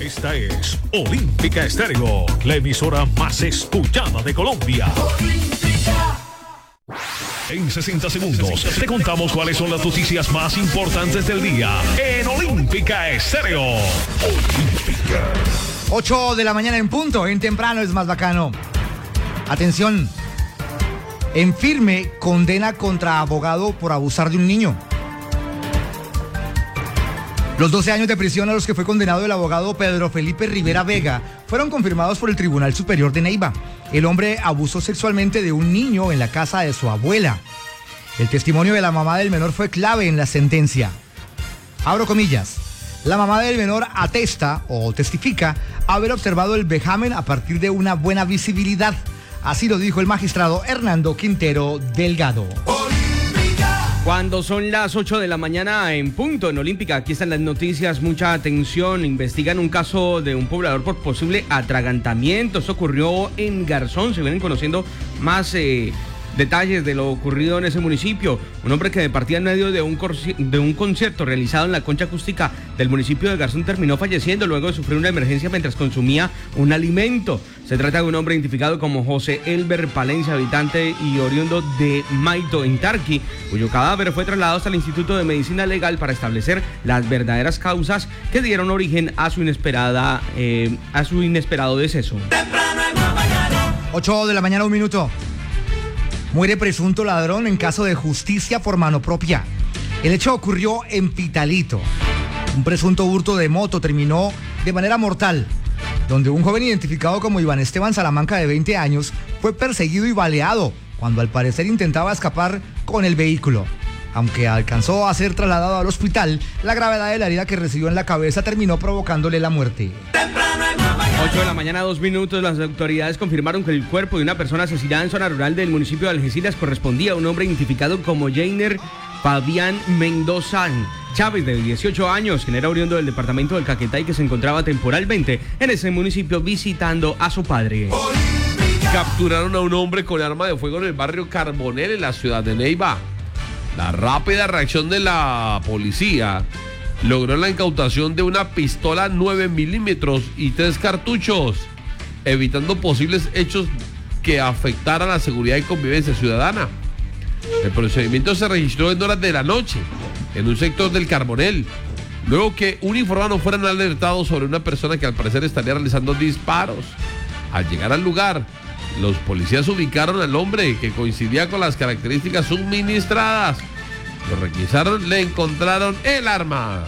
Esta es Olímpica Estéreo, la emisora más escuchada de Colombia. En 60 segundos te contamos cuáles son las noticias más importantes del día en Olímpica Estéreo. Olímpica. 8 de la mañana en punto, en temprano es más bacano. Atención. En firme, condena contra abogado por abusar de un niño. Los 12 años de prisión a los que fue condenado el abogado Pedro Felipe Rivera Vega fueron confirmados por el Tribunal Superior de Neiva. El hombre abusó sexualmente de un niño en la casa de su abuela. El testimonio de la mamá del menor fue clave en la sentencia. Abro comillas. La mamá del menor atesta o testifica haber observado el vejamen a partir de una buena visibilidad. Así lo dijo el magistrado Hernando Quintero Delgado. Cuando son las 8 de la mañana en punto en Olímpica, aquí están las noticias, mucha atención. Investigan un caso de un poblador por posible atragantamiento. Esto ocurrió en Garzón. Se vienen conociendo más detalles de lo ocurrido en ese municipio. Un hombre que partía en medio de un concierto realizado en la concha acústica del municipio de Garzón terminó falleciendo luego de sufrir una emergencia mientras consumía un alimento. Se trata de un hombre identificado como José Elber Palencia, habitante y oriundo de Maito, en Tarqui, cuyo cadáver fue trasladado hasta el Instituto de Medicina Legal para establecer las verdaderas causas que dieron origen a su inesperado deceso. 8 de la mañana, 1 minuto. Muere presunto ladrón en caso de justicia por mano propia. El hecho ocurrió en Pitalito. Un presunto hurto de moto terminó de manera mortal, donde un joven identificado como Iván Esteban Salamanca, de 20 años, fue perseguido y baleado cuando al parecer intentaba escapar con el vehículo. Aunque alcanzó a ser trasladado al hospital, la gravedad de la herida que recibió en la cabeza terminó provocándole la muerte. 8 de la mañana, 2 minutos, las autoridades confirmaron que el cuerpo de una persona asesinada en zona rural del municipio de Algeciras correspondía a un hombre identificado como Jainer Fabián Mendoza Chávez, de 18 años, quien era oriundo del departamento del Caquetá y que se encontraba temporalmente en ese municipio visitando a su padre. Capturaron a un hombre con arma de fuego en el barrio Carbonel, en la ciudad de Neiva. La rápida reacción de la policía logró la incautación de una pistola 9 milímetros y 3 cartuchos, evitando posibles hechos que afectaran la seguridad y convivencia ciudadana. El procedimiento se registró en horas de la noche, en un sector del Carbonel, luego que uniformados fueran alertados sobre una persona que al parecer estaría realizando disparos. Al llegar al lugar, los policías ubicaron al hombre, que coincidía con las características suministradas. Lo requisaron, le encontraron el arma.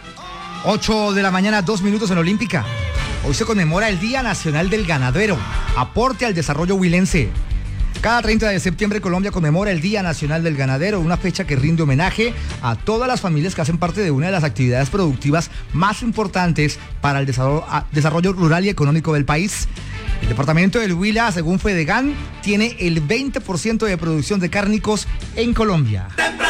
8 de la mañana, 2 minutos en Olímpica. Hoy se conmemora el Día Nacional del Ganadero, aporte al desarrollo huilense. Cada 30 de septiembre Colombia conmemora el Día Nacional del Ganadero, una fecha que rinde homenaje a todas las familias que hacen parte de una de las actividades productivas más importantes para el desarrollo rural y económico del país. El departamento del Huila, según Fedegan, tiene el 20% de producción de cárnicos en Colombia.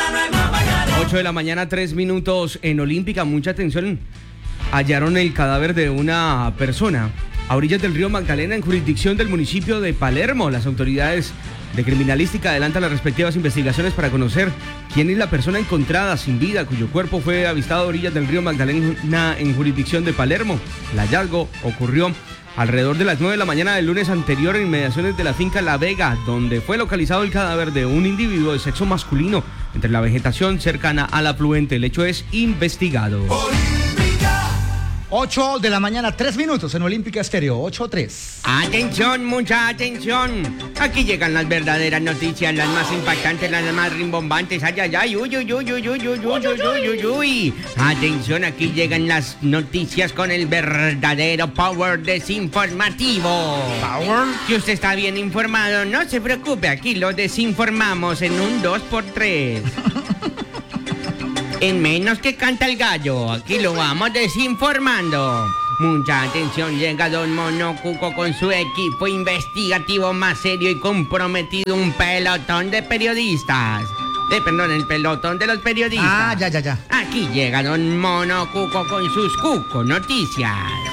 8 de la mañana, 3 minutos en Olímpica. Mucha atención. Hallaron el cadáver de una persona a orillas del río Magdalena, en jurisdicción del municipio de Palermo. Las autoridades de criminalística adelantan las respectivas investigaciones para conocer quién es la persona encontrada sin vida, cuyo cuerpo fue avistado a orillas del río Magdalena, en jurisdicción de Palermo. El hallazgo ocurrió alrededor de las 9 de la mañana del lunes anterior en inmediaciones de la finca La Vega, donde fue localizado el cadáver de un individuo de sexo masculino entre la vegetación cercana al afluente. El hecho es investigado. 8 de la mañana, 3 minutos en Olímpica Estéreo, 8-3. Atención, mucha atención. Aquí llegan las verdaderas noticias, las más impactantes, las más rimbombantes. Ay, ay, ay, uy, uy, uy, uy, uy, uy, uy, uy, uy, uy. Atención, aquí llegan las noticias con el verdadero power desinformativo. ¿Power? Si usted está bien informado, no se preocupe, aquí lo desinformamos en un 2x3. En menos que canta el gallo, aquí lo vamos desinformando. Mucha atención, llega Don Mono Cuco con su equipo investigativo más serio y comprometido, un pelotón de periodistas. El pelotón de los periodistas. Ah, ya. Aquí llega Don Mono Cuco con sus Cuco Noticias.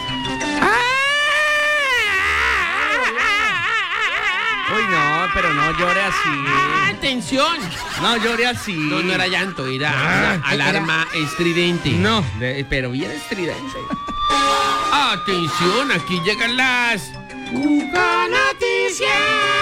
Uy, no, pero no llore así. ¡Atención! No llore así. No era llanto, era una alarma estridente. No, pero bien estridente. Atención, aquí llegan las Cuca Noticias.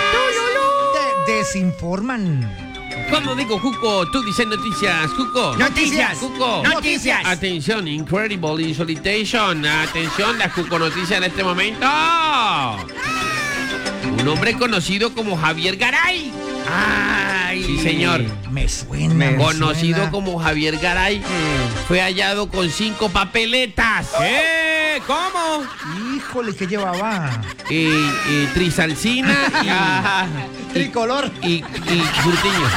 Desinforman. ¿Cómo digo, Cuco? Tú dices noticias, Cuco. Noticias. Cuco. Noticias. Atención, incredible insolitation. Atención, las Cuco Noticias en este momento. Un hombre conocido como Javier Garay. Ay, Sí, señor. Me suena. Conocido como Javier Garay. Fue hallado con 5 papeletas. ¿Qué? ¿Cómo? Híjole, ¿qué llevaba? Trisalcina Tricolor. y frutiño.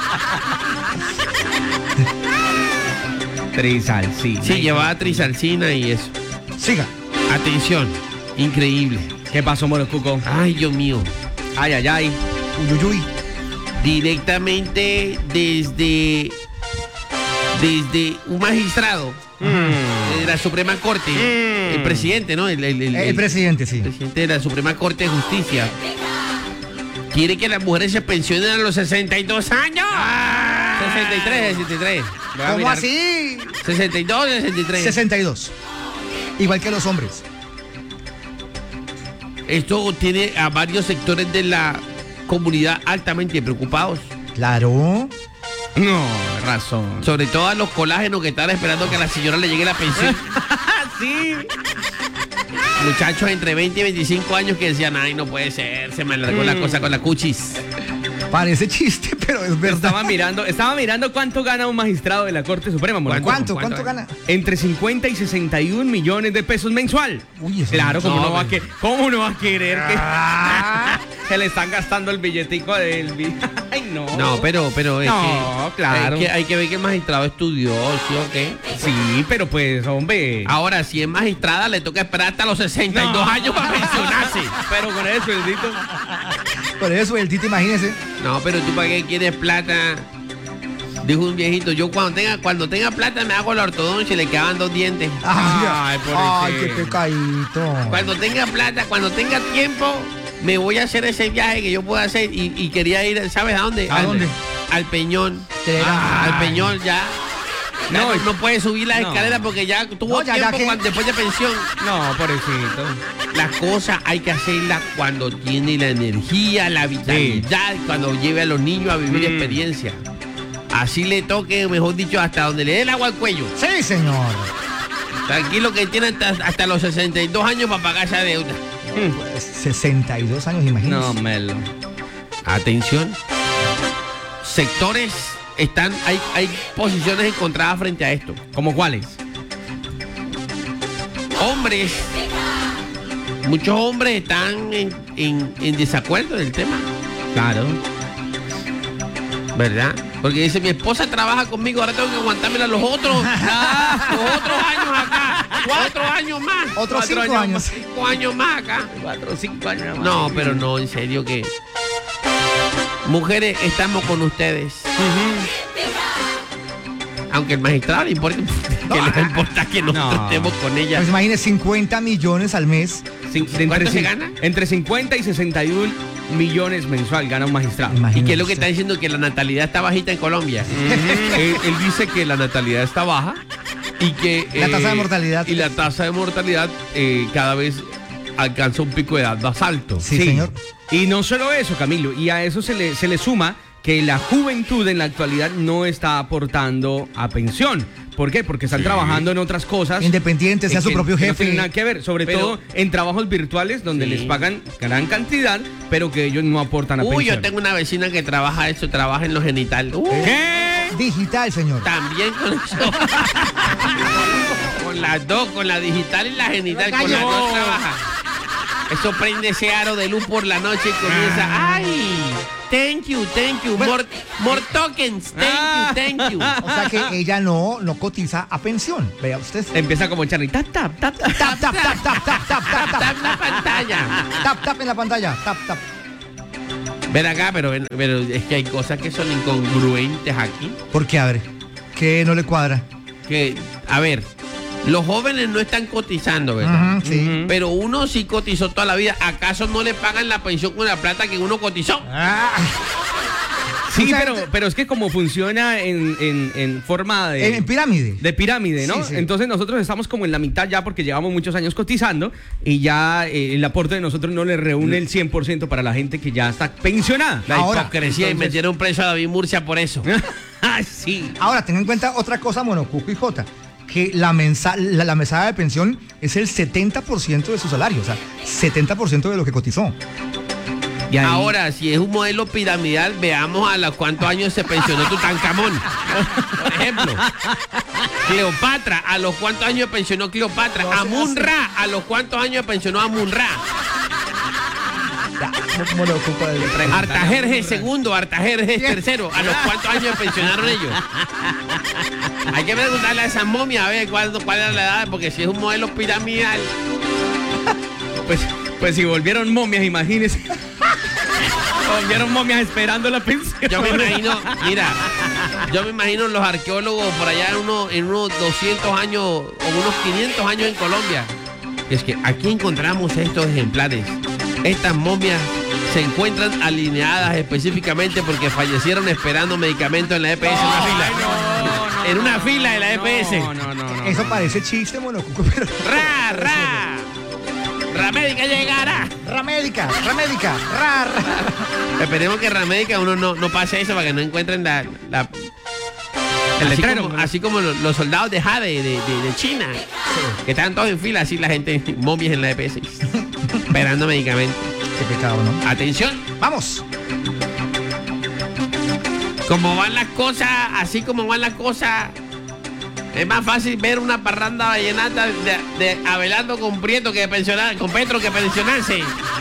Trisalcina. Sí, llevaba trisalcina y eso. Siga. Atención, increíble. ¿Qué pasó, Moroscuco? Ay, Dios mío. Ay, ay, ay. Uyuyuy. Directamente desde un magistrado de la Suprema Corte, el presidente, ¿no? El presidente, sí. presidente de la Suprema Corte de Justicia quiere que las mujeres se pensionen a los 62 años. 63. Voy a ¿Cómo mirar. así? 62, 63. 62. Igual que los hombres. Esto tiene a varios sectores de la comunidad altamente preocupados. Claro. No, razón. Sobre todo a los colágenos que están esperando que a la señora le llegue la pensión. Sí. Muchachos entre 20 y 25 años que decían, ay, no puede ser, se me alargó la cosa con la cuchis. Parece chiste, pero es verdad. Estaba mirando cuánto gana un magistrado de la Corte Suprema, Moroscuco. ¿Cuánto gana? Entre 50 y 61 millones de pesos mensual. Uy, eso Claro, no- ¿cómo no, no va hombre. ¿cómo no va a querer que le están gastando el billetico del... Ay, no. No, pero es No, que, claro. hay que ver que el magistrado estudió, ¿sí o qué? Sí, pero pues, hombre. Ahora, si es magistrada, le toca esperar hasta los 62 No. años para pensionarse. Pero con eso, Eldito. Por eso el Tito, imagínese. No, pero tú para qué quieres plata. Dijo un viejito, yo cuando tenga plata me hago la ortodoncia y le quedaban 2 dientes. Ay, ay, qué pobrecito. pecadito. Cuando tenga plata, cuando tenga tiempo, me voy a hacer ese viaje que yo puedo hacer y quería ir, ¿sabes a dónde? ¿A dónde? Al Peñón. Será. Al Peñón ya. No, No puede subir las no. escaleras porque ya tuvo No, ya, tiempo que- después de pensión. No, pobrecito. Las cosas hay que hacerlas cuando tiene la energía, la vitalidad, cuando lleve a los niños a vivir experiencia. Así le toque, mejor dicho, hasta donde le dé el agua al cuello. Sí, señor. Tranquilo que tiene hasta los 62 años para pagar esa deuda. 62 años, imagínese. No, Melo. Atención. Sectores hay posiciones encontradas frente a esto. ¿Cómo cuáles? Hombres, muchos hombres están en desacuerdo del tema, Claro. ¿verdad? Porque dice, mi esposa trabaja conmigo, ahora tengo que aguantármela los otros años acá, 4 años más. Otros 4 5 años años. 5 años más acá. 4 o 5 años. No, pero no, en serio que... Mujeres, estamos con ustedes. Aunque el magistrado le importa, que le importa que nosotros No. estemos con ella. Pues imagínese 50 millones al mes. ¿Cuánto se gana? Entre 50 y 61 millones mensual gana un magistrado. Imagínese ¿Y qué es lo que usted. está diciendo? Que la natalidad está bajita en Colombia. Él dice que la natalidad está baja y que La tasa de mortalidad. y la tasa de mortalidad cada vez alcanza un pico de edad más alto. Sí, señor. Y no solo eso, Camilo, y a eso se le suma que la juventud en la actualidad no está aportando a pensión. ¿Por qué? Porque están trabajando en otras cosas. Independiente, sea su propio que no jefe. tienen nada que ver, sobre Pero- todo en trabajos virtuales donde Sí. les pagan gran cantidad, pero que ellos no aportan a Uy, pensión. yo tengo una vecina que trabaja eso, trabaja en lo genital. ¿Qué? Digital, señor. También con eso. Con las dos, con la digital y la genital, con las dos trabaja. Eso prende ese aro de luz por la noche y comienza, ay, thank you, more tokens, thank you. O sea que ella no cotiza a pensión. Vea usted. Empieza como Charlie, tap, tap, tap, tap. Tap, tap, tap, tap, tap, tap, tap, Está en la pantalla. tap, tap en la pantalla. Tap, tap. Ven acá, pero es que hay cosas que son incongruentes aquí. ¿Por qué? A ver, ¿qué no le cuadra? Que, a ver, los jóvenes no están cotizando, ¿verdad? Ujú, sí. Pero uno sí cotizó toda la vida. ¿Acaso no le pagan la pensión con la plata que uno cotizó? Sí, Mucha pero, gente- pero es que como funciona en forma de... En pirámide. De pirámide, ¿no? Sí, sí. Entonces nosotros estamos como en la mitad ya porque llevamos muchos años cotizando y ya el aporte de nosotros no le reúne el 100% para la gente que ya está pensionada. La Ahora, hipocresía y entonces- metieron preso a David Murcia por eso. Ah, sí. Ahora, ten en cuenta otra cosa, Monocuco y Jota, que la mesada de pensión es el 70% de su salario, o sea, 70% de lo que cotizó. Y ahí- Ahora, si es un modelo piramidal, veamos a los cuántos años se pensionó Tutankamón. Por ejemplo. Cleopatra, ¿a los cuántos años pensionó Cleopatra? No se Amun-Ra, ¿a los cuántos años pensionó Amun-Ra? Monocuco Artajerjes II, Artajerjes III, ¿a los cuántos años pensionaron ellos? Hay que preguntarle a esa momia a ver cuál era la edad, porque si es un modelo piramidal. Pues si volvieron momias, imagínense. Volvieron momias esperando la pensión. Yo me imagino, mira, yo me imagino los arqueólogos por allá en unos 200 años o unos 500 años en Colombia. Es que aquí encontramos estos ejemplares. Estas momias se encuentran alineadas específicamente porque fallecieron esperando medicamentos en la EPS en una fila. En una fila de la EPS. No. Eso parece chiste, Monocuco, pero... ¡Ra! Ramédica llegará. Ramédica, ra. Esperemos que Ramédica uno no pase eso para que no encuentren el letrero. así como los soldados de Jade de China, que estaban todos en fila, así la gente, momias en la EPS, esperando medicamentos. Qué pecado, ¿no? Atención, Vamos. como van las cosas, así como van las cosas, es más fácil ver una parranda vallenata de Abelardo con Prieto que con Petro que pensionarse.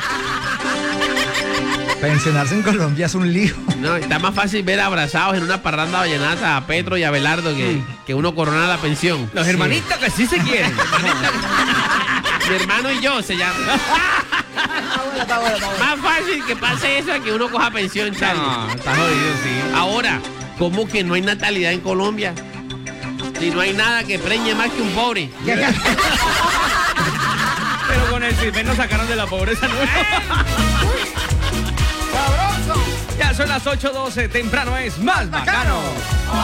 Pensionarse en Colombia es un lío. No, está más fácil ver abrazados en una parranda vallenata a Petro y a Abelardo que uno coronar la pensión. Los hermanitos que sí se quieren. Mi hermano y yo se llama. Más fácil que pase eso a que uno coja pensión, Charlie. No, está jodido, sí. Ahora, ¿cómo que no hay natalidad en Colombia? Si no hay nada que preñe más que un pobre. Pero con el Silven nos sacaron de la pobreza nueva. Ya son las 8:12, temprano es más bacano.